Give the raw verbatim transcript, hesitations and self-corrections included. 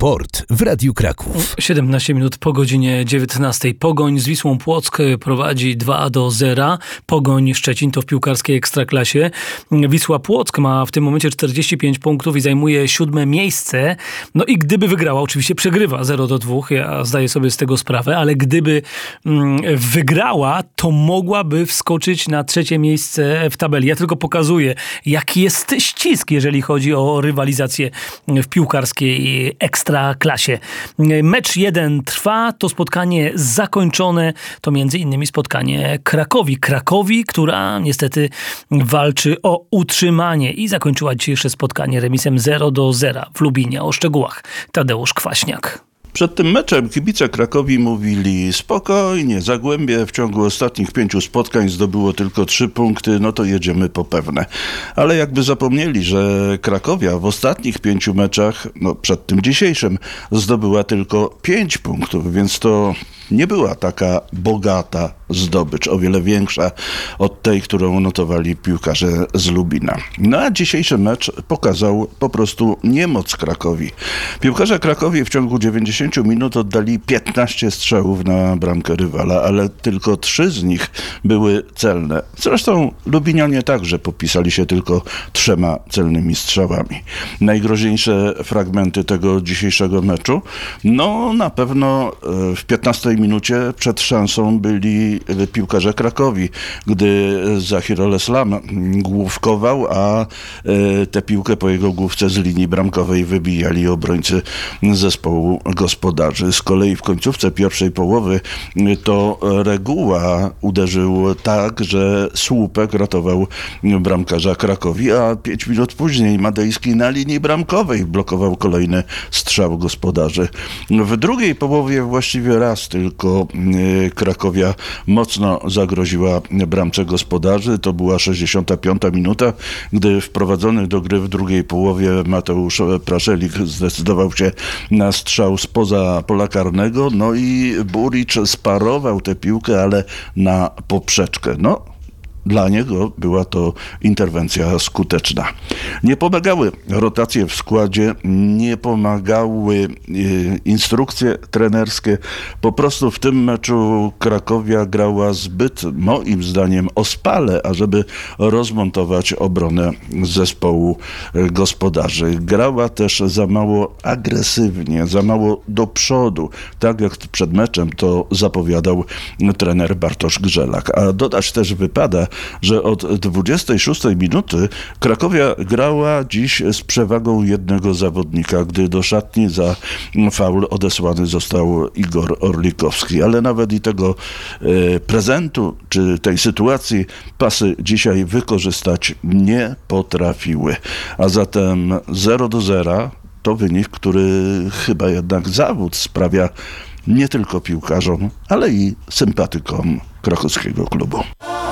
Sport w Radiu Kraków. siedemnaście minut po godzinie dziewiętnastej. Pogoń z Wisłą Płock prowadzi dwa do zera. Pogoń Szczecin to w piłkarskiej ekstraklasie. Wisła Płock ma w tym momencie czterdzieści pięć punktów i zajmuje siódme miejsce. No i gdyby wygrała, oczywiście przegrywa zero do dwóch, ja zdaję sobie z tego sprawę, ale gdyby mm, wygrała, to mogłaby wskoczyć na trzecie miejsce w tabeli. Ja tylko pokazuję, jaki jest ścisk, jeżeli chodzi o rywalizację w piłkarskiej ekstraklasie. Mecz jeden trwa, to spotkanie zakończone, to między innymi spotkanie Krakowi. Krakowi, która niestety walczy o utrzymanie i zakończyła dzisiejsze spotkanie remisem zero do zera w Lubinie. O szczegółach Tadeusz Kwaśniak. Przed tym meczem kibice Krakowi mówili spokojnie, Zagłębie w ciągu ostatnich pięciu spotkań zdobyło tylko trzy punkty, no to jedziemy po pewne. Ale jakby zapomnieli, że Krakowia w ostatnich pięciu meczach, no przed tym dzisiejszym, zdobyła tylko pięć punktów, więc to nie była taka bogata zdobycz, o wiele większa od tej, którą notowali piłkarze z Lubina. No a dzisiejszy mecz pokazał po prostu niemoc Krakowi. Piłkarze Krakowi w ciągu dziewięćdziesięciu minut oddali piętnaście strzałów na bramkę rywala, ale tylko trzy z nich były celne. Zresztą Lubinianie także popisali się tylko trzema celnymi strzałami. Najgroźniejsze fragmenty tego dzisiejszego meczu? No na pewno w piętnastej minucie przed szansą byli piłkarze Krakowi, gdy Zahir Oleslam główkował, a tę piłkę po jego główce z linii bramkowej wybijali obrońcy zespołu gospodarzy. Z kolei w końcówce pierwszej połowy to Reguła uderzył tak, że słupek ratował bramkarza Krakowi, a pięć minut później Madejski na linii bramkowej blokował kolejny strzał gospodarzy. W drugiej połowie właściwie raz tylko Krakowia mocno zagroziła bramce gospodarzy. To była sześćdziesiąta piąta minuta, gdy wprowadzony do gry w drugiej połowie Mateusz Praszelik zdecydował się na strzał spoza pola karnego, no i Buric sparował tę piłkę, ale na poprzeczkę. No, dla niego była to interwencja skuteczna. Nie pomagały rotacje w składzie, nie pomagały e, instrukcje trenerskie. Po prostu w tym meczu Krakowia grała zbyt, moim zdaniem, ospale, ażeby rozmontować obronę zespołu gospodarzy. Grała też za mało agresywnie, za mało do przodu. Tak jak przed meczem to zapowiadał trener Bartosz Grzelak. A dodać też wypada, że od dwudziestej szóstej minuty Krakowia grała dziś z przewagą jednego zawodnika, gdy do szatni za faul odesłany został Igor Orlikowski. Ale nawet i tego e, prezentu, czy tej sytuacji pasy dzisiaj wykorzystać nie potrafiły. A zatem zero do zera to wynik, który chyba jednak zawód sprawia nie tylko piłkarzom, ale i sympatykom krakowskiego klubu.